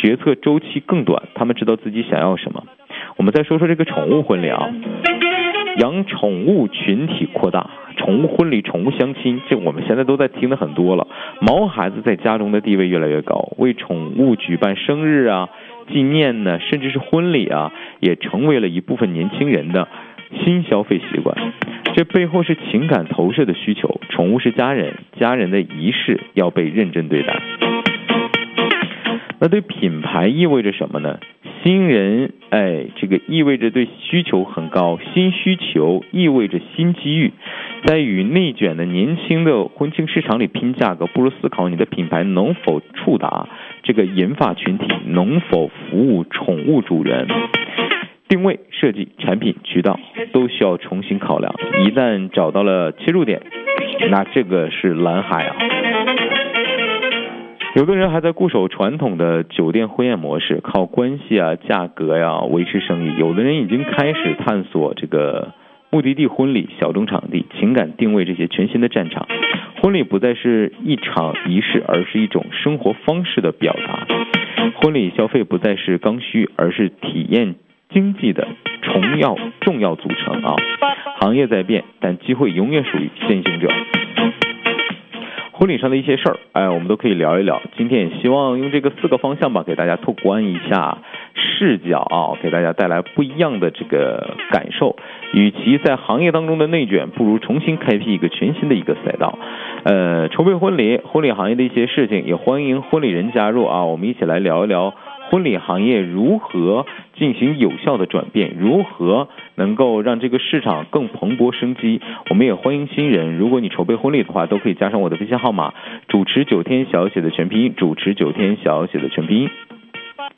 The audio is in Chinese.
决策周期更短，他们知道自己想要什么。我们再说说这个宠物婚礼啊，养宠物群体扩大，宠物婚礼、宠物相亲，这我们现在都在听的很多了。毛孩子在家中的地位越来越高，为宠物举办生日啊、纪念呢，甚至是婚礼啊，也成为了一部分年轻人的新消费习惯。这背后是情感投射的需求，宠物是家人，家人的仪式要被认真对待。那对品牌意味着什么呢？新人，这个意味着对需求很高，新需求意味着新机遇。在与内卷的年轻的婚庆市场里拼价格，不如思考你的品牌能否触达这个银发群体，能否服务宠物主人。定位、设计、产品、渠道都需要重新考量。一旦找到了切入点，那这个是蓝海啊。有的人还在固守传统的酒店婚宴模式，靠关系啊、价格呀维持生意。有的人已经开始探索这个目的地婚礼、小众场地、情感定位这些全新的战场。婚礼不再是一场仪式，而是一种生活方式的表达。婚礼消费不再是刚需，而是体验经济的重要组成啊。行业在变，但机会永远属于先行者。婚礼上的一些事儿，我们都可以聊一聊。今天也希望用这个4个方向吧，给大家拓宽一下视角啊，给大家带来不一样的这个感受。与其在行业当中的内卷，不如重新开辟一个全新的一个赛道。筹备婚礼行业的一些事情，也欢迎婚礼人加入啊，我们一起来聊一聊婚礼行业如何进行有效的转变，如何能够让这个市场更蓬勃生机。我们也欢迎新人，如果你筹备婚礼的话，都可以加上我的微信号码，主持9天小写的全拼音，主持9天小写的全拼音。